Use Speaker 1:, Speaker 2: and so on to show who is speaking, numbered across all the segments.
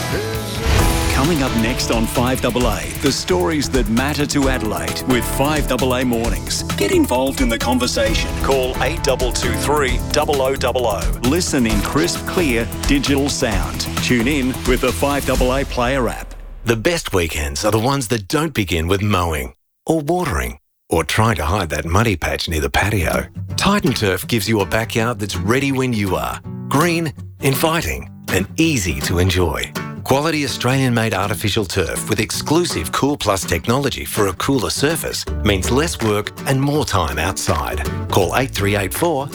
Speaker 1: Coming up next on 5AA, the stories that matter to Adelaide with 5AA Mornings. Get involved in the conversation. Call 8223 0000. Listen in crisp, clear, digital sound. Tune in with the 5AA Player app.
Speaker 2: The best weekends are the ones that don't begin with mowing or watering or trying to hide that muddy patch near the patio. Titan Turf gives you a backyard that's ready when you are. Green, inviting and easy to enjoy. Quality Australian-made artificial turf with exclusive Cool Plus technology for a cooler surface means less work and more time outside. Call 8384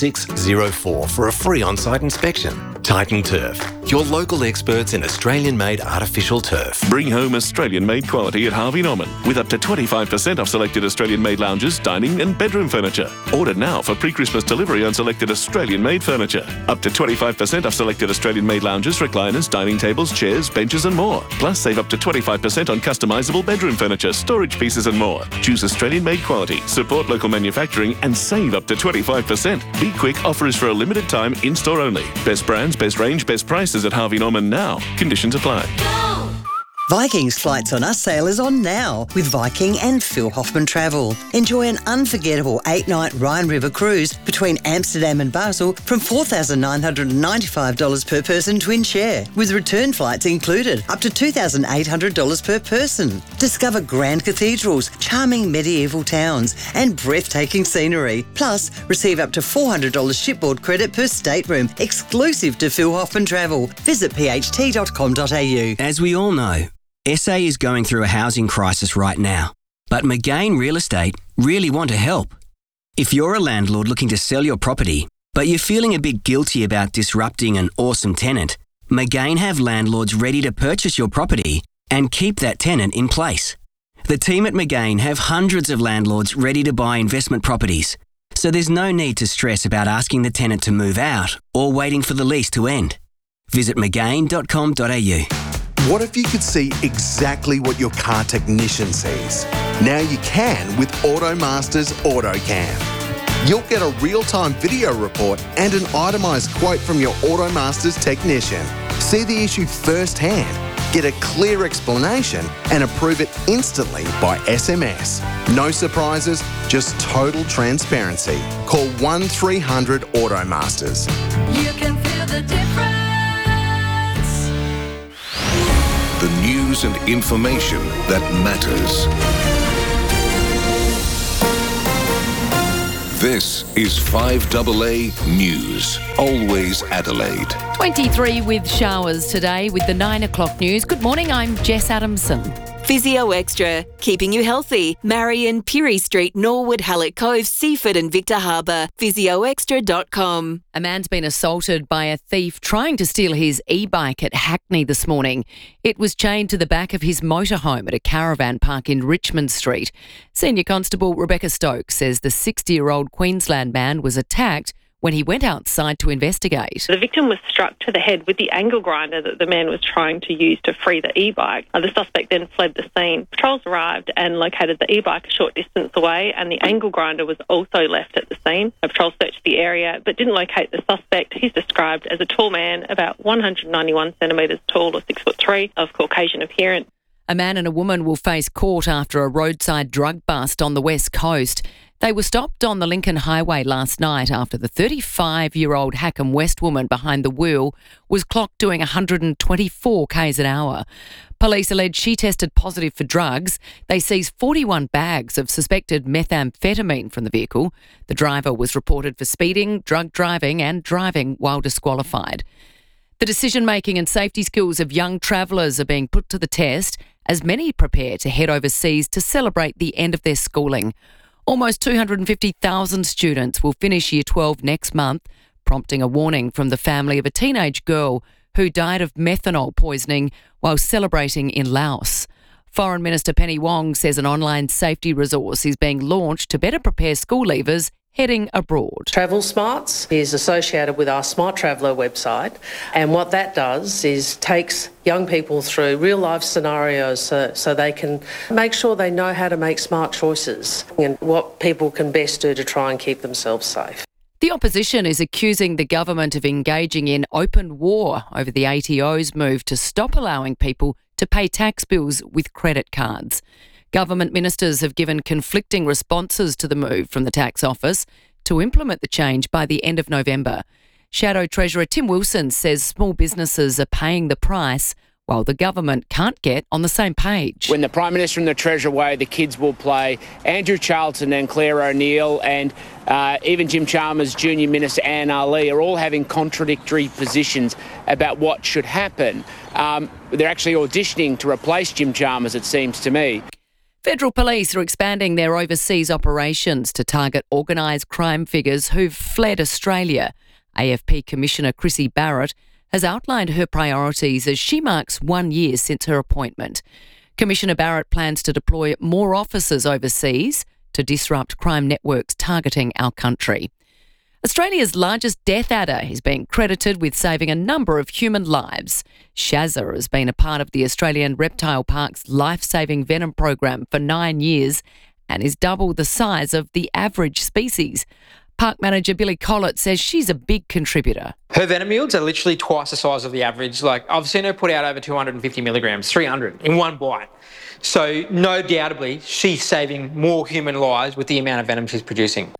Speaker 2: 8604 for a free on-site inspection. Titan Turf, your local experts in Australian-made artificial turf.
Speaker 3: Bring home Australian-made quality at Harvey Norman with up to 25% off selected Australian-made lounges, dining and bedroom furniture. Order now for pre-Christmas delivery on selected Australian-made furniture. Up to 25% off selected Australian-made lounges, recliners, dining tables, chairs, benches and more. Plus, save up to 25% on customisable bedroom furniture, storage pieces and more. Choose Australian-made quality, support local manufacturing and save up to 25%. Be quick, offer is for a limited time, in-store only. Best brands, best range, best prices at Harvey Norman now. Conditions apply.
Speaker 4: Viking's Flights on Us sale is on now with Viking and Phil Hoffman Travel. Enjoy an unforgettable 8-night Rhine River cruise between Amsterdam and Basel from $4,995 per person twin share, with return flights included, up to $2,800 per person. Discover grand cathedrals, charming medieval towns and breathtaking scenery. Plus, receive up to $400 shipboard credit per stateroom, exclusive to Phil Hoffman Travel. Visit pht.com.au.
Speaker 5: As we all know, SA is going through a housing crisis right now, but McGain Real Estate really want to help. If you're a landlord looking to sell your property, but you're feeling a bit guilty about disrupting an awesome tenant, McGain have landlords ready to purchase your property and keep that tenant in place. The team at McGain have hundreds of landlords ready to buy investment properties, so there's no need to stress about asking the tenant to move out or waiting for the lease to end. Visit mcgain.com.au.
Speaker 6: What if you could see exactly what your car technician sees? Now you can with AutoMaster's AutoCam. You'll get a real-time video report and an itemised quote from your AutoMaster's technician. See the issue firsthand, get a clear explanation and approve it instantly by SMS. No surprises, just total transparency. Call 1300 AutoMasters.
Speaker 7: You can feel the difference.
Speaker 8: The news and information that matters. This is 5AA News. Always Adelaide.
Speaker 9: 23 with showers today with the 9 o'clock news. Good morning, I'm Jess Adamson.
Speaker 10: Physio Extra, keeping you healthy. Marion, Pirie Street, Norwood, Hallett Cove, Seaford and Victor Harbour. PhysioExtra.com.
Speaker 9: A man's been assaulted by a thief trying to steal his e-bike at Hackney this morning. It was chained to the back of his motorhome at a caravan park in Richmond Street. Senior Constable Rebecca Stokes says the 60-year-old Queensland man was attacked when he went outside to investigate.
Speaker 11: The victim was struck to the head with the angle grinder that the man was trying to use to free the e-bike. The suspect then fled the scene. Patrols arrived and located the e-bike a short distance away, and the angle grinder was also left at the scene. Patrols searched the area but didn't locate the suspect. He's described as a tall man, about 191 centimetres tall or 6'3", of Caucasian appearance.
Speaker 9: A man and a woman will face court after a roadside drug bust on the West Coast. They were stopped on the Lincoln Highway last night after the 35-year-old Hackham West woman behind the wheel was clocked doing 124 k's an hour. Police allege she tested positive for drugs. They seized 41 bags of suspected methamphetamine from the vehicle. The driver was reported for speeding, drug driving and driving while disqualified. The decision-making and safety skills of young travellers are being put to the test as many prepare to head overseas to celebrate the end of their schooling. Almost 250,000 students will finish Year 12 next month, prompting a warning from the family of a teenage girl who died of methanol poisoning while celebrating in Laos. Foreign Minister Penny Wong says an online safety resource is being launched to better prepare school leavers heading abroad.
Speaker 12: Travel Smarts is associated with our Smart Traveller website, and what that does is takes young people through real life scenarios so they can make sure they know how to make smart choices and what people can best do to try and keep themselves safe.
Speaker 9: The opposition is accusing the government of engaging in open war over the ATO's move to stop allowing people to pay tax bills with credit cards. Government ministers have given conflicting responses to the move from the tax office to implement the change by the end of November. Shadow Treasurer Tim Wilson says small businesses are paying the price while the government can't get on the same page.
Speaker 13: When the Prime Minister and the Treasurer away, the kids will play. Andrew Charlton and Claire O'Neill and even Jim Chalmers, Junior Minister Anne Ali are all having contradictory positions about what should happen. They're actually auditioning to replace Jim Chalmers, it seems to me.
Speaker 9: Federal police are expanding their overseas operations to target organised crime figures who've fled Australia. AFP Commissioner Chrissy Barrett has outlined her priorities as she marks 1 year since her appointment. Commissioner Barrett plans to deploy more officers overseas to disrupt crime networks targeting our country. Australia's largest death adder is being credited with saving a number of human lives. Shazza has been a part of the Australian Reptile Park's life-saving venom program for 9 years and is double the size of the average species. Park manager Billy Collett says she's a big contributor.
Speaker 14: Her venom yields are literally twice the size of the average. I've seen her put out over 250 milligrams, 300 in one bite. So no doubtably, she's saving more human lives with the amount of venom she's producing.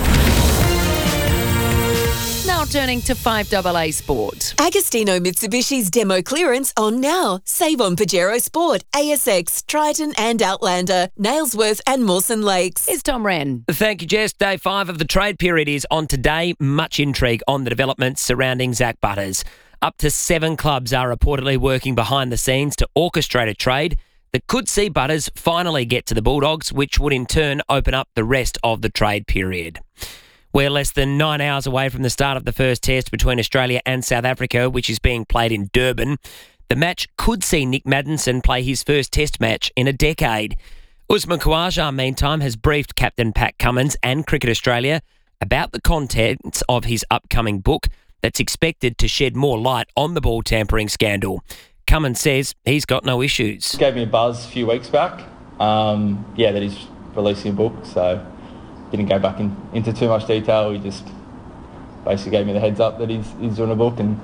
Speaker 9: Now turning to 5AA Sport.
Speaker 10: Agostino Mitsubishi's demo clearance on now. Save on Pajero Sport, ASX, Triton and Outlander, Nailsworth and Mawson Lakes.
Speaker 9: Here's Tom Wren.
Speaker 15: Thank you, Jess. Day 5 of the trade period is on today. Much intrigue on the developments surrounding Zach Butters. Up to 7 clubs are reportedly working behind the scenes to orchestrate a trade that could see Butters finally get to the Bulldogs, which would in turn open up the rest of the trade period. We're less than 9 hours away from the start of the first test between Australia and South Africa, which is being played in Durban. The match could see Nick Maddinson play his first test match in a decade. Usman Khawaja, meantime, has briefed Captain Pat Cummins and Cricket Australia about the contents of his upcoming book that's expected to shed more light on the ball tampering scandal. Cummins says he's got no issues.
Speaker 16: He gave me a buzz a few weeks back, that he's releasing a book, so didn't go back into too much detail. He just basically gave me the heads up that he's doing a book, and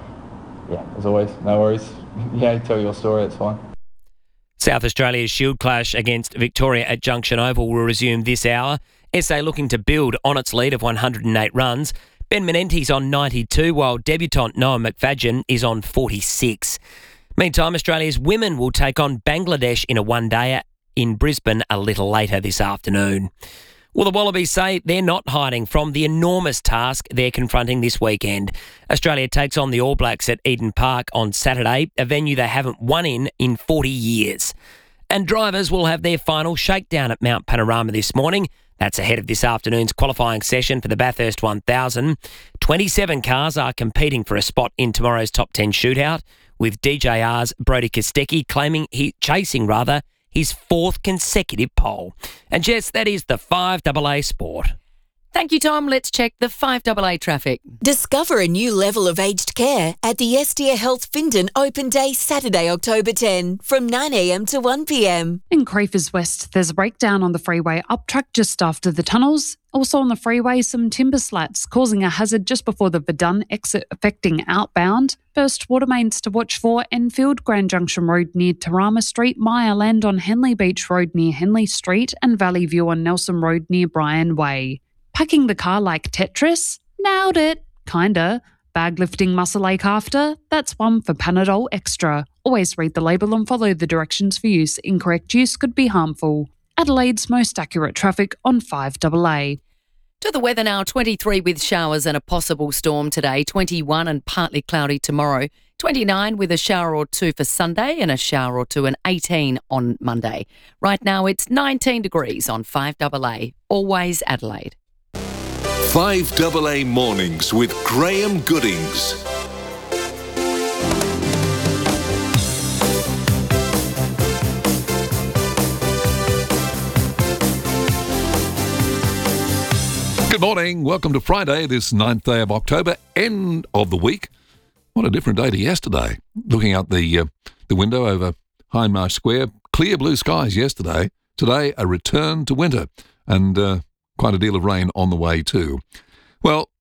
Speaker 16: as always, no worries. Tell your story, it's fine.
Speaker 15: South Australia's Shield clash against Victoria at Junction Oval will resume this hour. SA looking to build on its lead of 108 runs. Ben Menente's on 92, while debutant Noah McFadden is on 46. Meantime, Australia's women will take on Bangladesh in a one-dayer in Brisbane a little later this afternoon. Well, the Wallabies say they're not hiding from the enormous task they're confronting this weekend. Australia takes on the All Blacks at Eden Park on Saturday, a venue they haven't won in 40 years. And drivers will have their final shakedown at Mount Panorama this morning. That's ahead of this afternoon's qualifying session for the Bathurst 1000. 27 cars are competing for a spot in tomorrow's top 10 shootout, with DJR's Brodie Kostecki chasing his 4th consecutive pole. And Jess, that is the 5AA Sport.
Speaker 9: Thank you, Tom. Let's check the 5AA traffic.
Speaker 10: Discover a new level of aged care at the Estia Health Findon Open Day Saturday, October 10 from 9am to 1pm.
Speaker 17: In Creepers West, there's a breakdown on the freeway up track just after the tunnels. Also on the freeway, some timber slats causing a hazard just before the Verdun exit affecting outbound. First water mains to watch for: Enfield, Grand Junction Road near Tarama Street, Maya Land on Henley Beach Road near Henley Street, and Valley View on Nelson Road near Bryan Way. Packing the car like Tetris? Nailed it. Kinda. Bag lifting muscle ache after? That's one for Panadol Extra. Always read the label and follow the directions for use. Incorrect use could be harmful. Adelaide's most accurate traffic on 5AA.
Speaker 9: To the weather now, 23 with showers and a possible storm today, 21 and partly cloudy tomorrow, 29 with a shower or two for Sunday and a shower or two, and 18 on Monday. Right now it's 19 degrees on 5AA, always Adelaide.
Speaker 8: 5AA Mornings with Graham Goodings.
Speaker 18: Good morning. Welcome to Friday, this 9th day of October, end of the week. What a different day to yesterday. Looking out the window over Hindmarsh Square, clear blue skies yesterday. Today, a return to winter and quite a deal of rain on the way too. Well,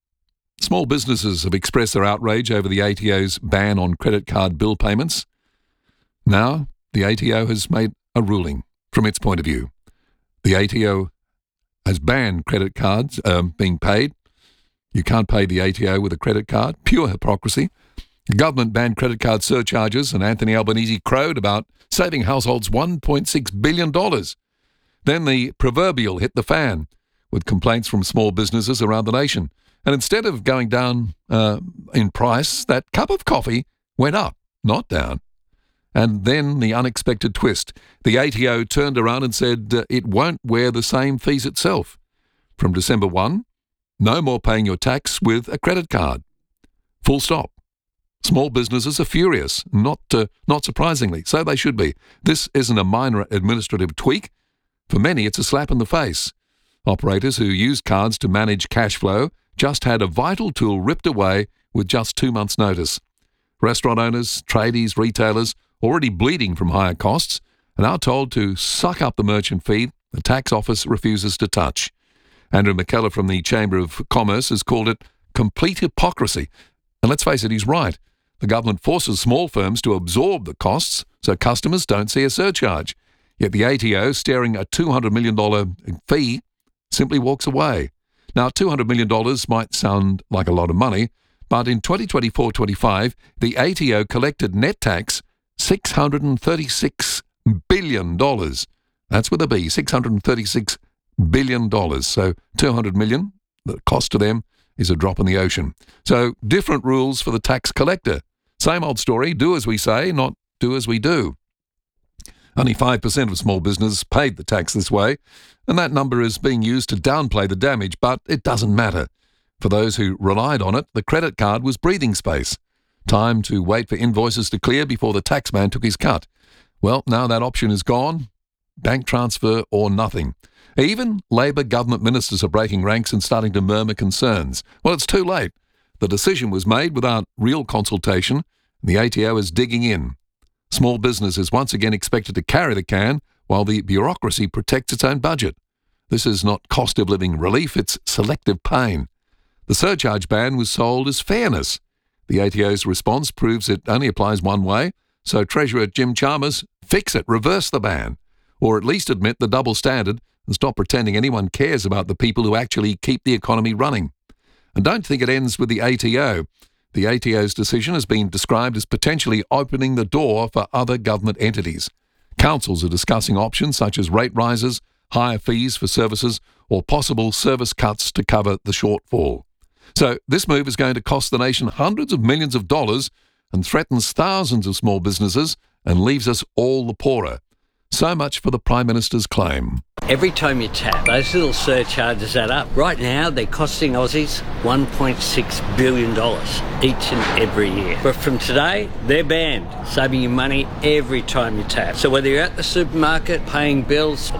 Speaker 18: Small businesses have expressed their outrage over the ATO's ban on credit card bill payments. Now, the ATO has made a ruling from its point of view. The ATO has banned credit cards being paid. You can't pay the ATO with a credit card. Pure hypocrisy. The government banned credit card surcharges, and Anthony Albanese crowed about saving households $1.6 billion. Then the proverbial hit the fan, with complaints from small businesses around the nation. And instead of going down in price, that cup of coffee went up, not down. And then the unexpected twist. The ATO turned around and said it won't wear the same fees itself. From December 1, no more paying your tax with a credit card. Full stop. Small businesses are furious, not surprisingly. So they should be. This isn't a minor administrative tweak. For many, it's a slap in the face. Operators who use cards to manage cash flow just had a vital tool ripped away with just 2 months' notice. Restaurant owners, tradies, retailers, already bleeding from higher costs, are now told to suck up the merchant fee the tax office refuses to touch. Andrew McKellar from the Chamber of Commerce has called it complete hypocrisy. And let's face it, he's right. The government forces small firms to absorb the costs so customers don't see a surcharge. Yet the ATO, staring a $200 million fee, simply walks away. Now, $200 million might sound like a lot of money, but in 2024-25, the ATO collected net tax $636 billion. That's with a B, $636 billion. So $200 million, the cost to them is a drop in the ocean. So different rules for the tax collector. Same old story, do as we say, not do as we do. Only 5% of small business paid the tax this way, and that number is being used to downplay the damage, but it doesn't matter. For those who relied on it, the credit card was breathing space. Time to wait for invoices to clear before the tax man took his cut. Well, now that option is gone. Bank transfer or nothing. Even Labor government ministers are breaking ranks and starting to murmur concerns. Well, it's too late. The decision was made without real consultation, and the ATO is digging in. Small business is once again expected to carry the can while the bureaucracy protects its own budget. This is not cost of living relief, it's selective pain. The surcharge ban was sold as fairness. The ATO's response proves it only applies one way, so Treasurer Jim Chalmers, fix it, reverse the ban, or at least admit the double standard and stop pretending anyone cares about the people who actually keep the economy running. And don't think it ends with the ATO. The ATO's decision has been described as potentially opening the door for other government entities. Councils are discussing options such as rate rises, higher fees for services, or possible service cuts to cover the shortfall. So this move is going to cost the nation hundreds of millions of dollars and threatens thousands of small businesses and leaves us all the poorer. So much for the Prime Minister's claim.
Speaker 19: Every time you tap, those little surcharges add up. Right now, they're costing Aussies $1.6 billion each and every year. But from today, they're banned, saving you money every time you tap. So whether you're at the supermarket, paying bills,